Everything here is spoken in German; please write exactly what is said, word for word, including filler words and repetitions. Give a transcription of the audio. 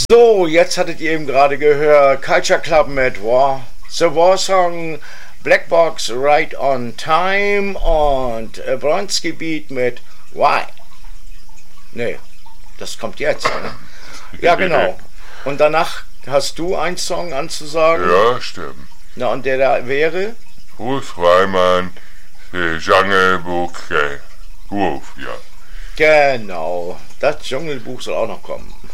So, jetzt hattet ihr eben gerade gehört Culture Club mit War, The War Song, Black Box Right on Time und äh, Bronski Beat mit Why. Nee, das kommt jetzt. Ne? Ja, genau. Und danach hast du einen Song anzusagen? Ja, stimmt. Na, und der da wäre? Ruth Reimann, The Jungle Book, äh, Groove, ja. Genau, das Dschungelbuch soll auch noch kommen.